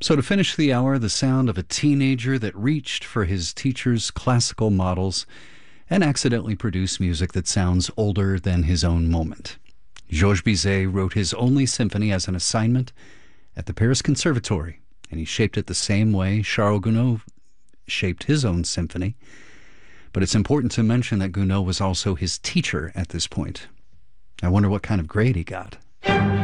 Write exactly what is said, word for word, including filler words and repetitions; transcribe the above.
So to finish the hour, the sound of a teenager that reached for his teacher's classical models and accidentally produced music that sounds older than his own moment. Georges Bizet wrote his only symphony as an assignment at the Paris Conservatory, and he shaped it the same way Charles Gounod shaped his own symphony. But it's important to mention that Gounod was also his teacher at this point. I wonder what kind of grade he got.